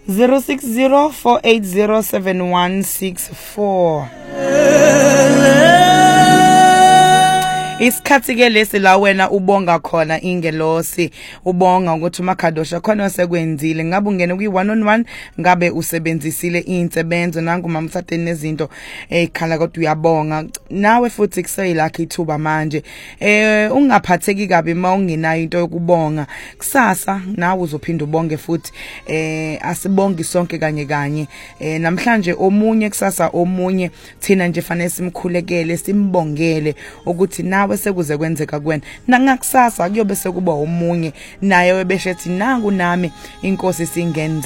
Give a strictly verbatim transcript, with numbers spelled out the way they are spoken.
zero six zero four eight zero seven one six four. Isikhathi ke lesi la wena ubonga khona ingelosi ubonga ukuthi uMakhadosha khona sekwenzile ngabe ungene kwi one on one ngabe usebenzisile insebenzo nangu mamthatheni nezinto ekhala kodwa uyabonga nawe futhi kuseyilakho ithuba manje eh ungaphatheki kabi mawungenayo into yokubonga kusasa nawe uzophinda ubonge futhi eh asibongi sonke kanye kanye eh namhlanje omunye kusasa omunye thina nje fanele simkhulekele simbongele ukuthi nawe sekuze kwenzeka kuwena nangakusasa kuyobe sekuba umunye naye webeshethi nangu nami inkosi singenza